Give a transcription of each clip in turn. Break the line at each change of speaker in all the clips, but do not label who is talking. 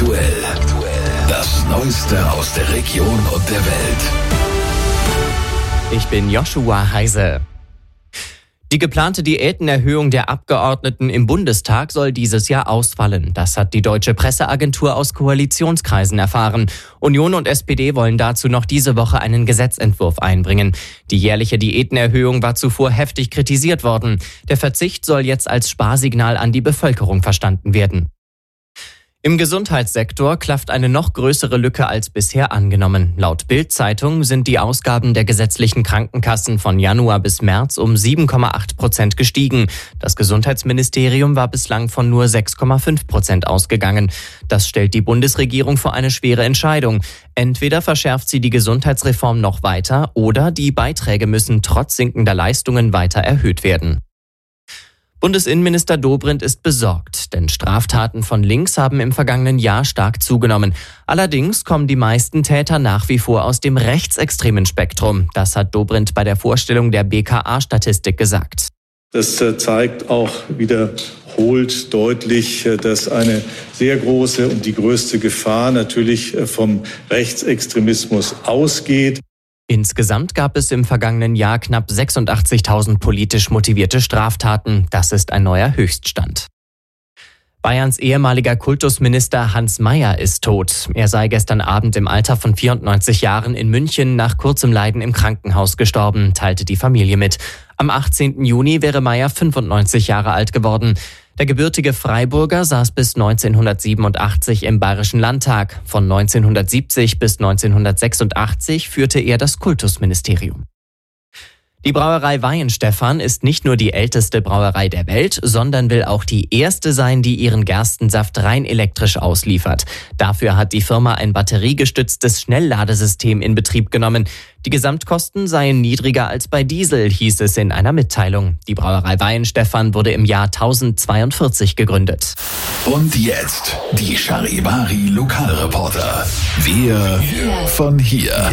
Aktuell. Das Neueste aus der Region und der Welt.
Ich bin Joshua Heise. Die geplante Diätenerhöhung der Abgeordneten im Bundestag soll dieses Jahr ausfallen. Das hat die Deutsche Presseagentur aus Koalitionskreisen erfahren. Union und SPD wollen dazu noch diese Woche einen Gesetzentwurf einbringen. Die jährliche Diätenerhöhung war zuvor heftig kritisiert worden. Der Verzicht soll jetzt als Sparsignal an die Bevölkerung verstanden werden. Im Gesundheitssektor klafft eine noch größere Lücke als bisher angenommen. Laut Bild-Zeitung sind die Ausgaben der gesetzlichen Krankenkassen von Januar bis März um 7,8% gestiegen. Das Gesundheitsministerium war bislang von nur 6,5% ausgegangen. Das stellt die Bundesregierung vor eine schwere Entscheidung. Entweder verschärft sie die Gesundheitsreform noch weiter oder die Beiträge müssen trotz sinkender Leistungen weiter erhöht werden. Bundesinnenminister Dobrindt ist besorgt, denn Straftaten von links haben im vergangenen Jahr stark zugenommen. Allerdings kommen die meisten Täter nach wie vor aus dem rechtsextremen Spektrum. Das hat Dobrindt bei der Vorstellung der BKA-Statistik gesagt.
Das zeigt auch wiederholt deutlich, dass eine sehr große und die größte Gefahr natürlich vom Rechtsextremismus ausgeht.
Insgesamt gab es im vergangenen Jahr knapp 86.000 politisch motivierte Straftaten. Das ist ein neuer Höchststand. Bayerns ehemaliger Kultusminister Hans Mayer ist tot. Er sei gestern Abend im Alter von 94 Jahren in München nach kurzem Leiden im Krankenhaus gestorben, teilte die Familie mit. Am 18. Juni wäre Mayer 95 Jahre alt geworden. Der gebürtige Freiburger saß bis 1987 im Bayerischen Landtag. Von 1970 bis 1986 führte er das Kultusministerium. Die Brauerei Weihenstephan ist nicht nur die älteste Brauerei der Welt, sondern will auch die erste sein, die ihren Gerstensaft rein elektrisch ausliefert. Dafür hat die Firma ein batteriegestütztes Schnellladesystem in Betrieb genommen. Die Gesamtkosten seien niedriger als bei Diesel, hieß es in einer Mitteilung. Die Brauerei Weihenstephan wurde im Jahr 1042 gegründet.
Und jetzt die Charivari Lokalreporter. Wir von hier.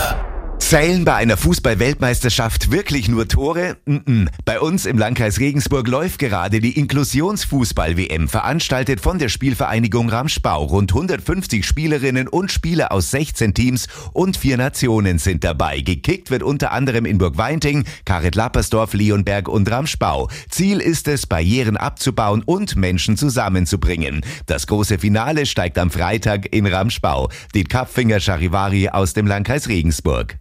Zählen bei einer Fußball-Weltmeisterschaft wirklich nur Tore? Bei uns im Landkreis Regensburg läuft gerade die Inklusionsfußball-WM, veranstaltet von der Spielvereinigung Ramschbau. Rund 150 Spielerinnen und Spieler aus 16 Teams und 4 Nationen sind dabei. Gekickt wird unter anderem in Burgweinting, Karet-Lappersdorf, Leonberg und Ramschbau. Ziel ist es, Barrieren abzubauen und Menschen zusammenzubringen. Das große Finale steigt am Freitag in Ramschbau. Die Kapfinger Charivari aus dem Landkreis Regensburg.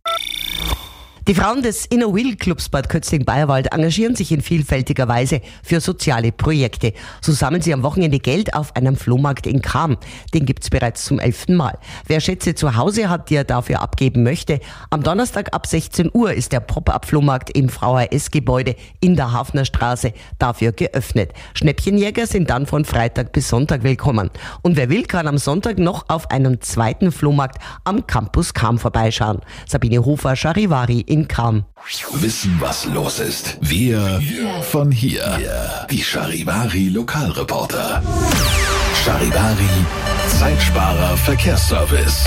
Die Frauen des Inner Wheel Clubs Bad Kötzling-Bayerwald engagieren sich in vielfältiger Weise für soziale Projekte. So sammeln sie am Wochenende Geld auf einem Flohmarkt in Cham. Den gibt's bereits zum 11. Mal. Wer Schätze zu Hause hat, die er dafür abgeben möchte, am Donnerstag ab 16 Uhr ist der Pop-Up-Flohmarkt im VHS-Gebäude in der Hafnerstraße dafür geöffnet. Schnäppchenjäger sind dann von Freitag bis Sonntag willkommen. Und wer will, kann am Sonntag noch auf einen zweiten Flohmarkt am Campus Cham vorbeischauen. Sabine Hofer, Charivari in Cham.
Wissen, was los ist. Wir von hier. Die Charivari Lokalreporter. Charivari Zeitsparer Verkehrsservice.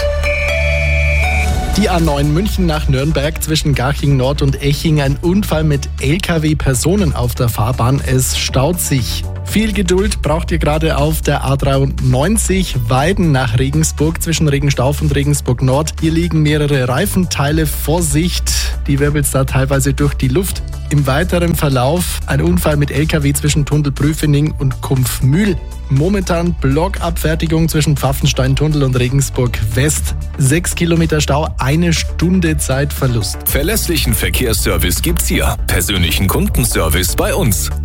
Die A9 München nach Nürnberg zwischen Garching Nord und Eching. Ein Unfall mit LKW-Personen auf der Fahrbahn. Es staut sich. Viel Geduld braucht ihr gerade auf der A93 Weiden nach Regensburg zwischen Regenstauf und Regensburg Nord. Hier liegen mehrere Reifenteile. Vorsicht, die wirbelt's da teilweise durch die Luft. Im weiteren Verlauf ein Unfall mit LKW zwischen Tunnel-Prüfening und Kumpfmühl. Momentan Blockabfertigung zwischen Pfaffenstein-Tunnel und Regensburg West. 6 Kilometer Stau, 1 Stunde Zeitverlust.
Verlässlichen Verkehrsservice gibt's hier. Persönlichen Kundenservice bei uns.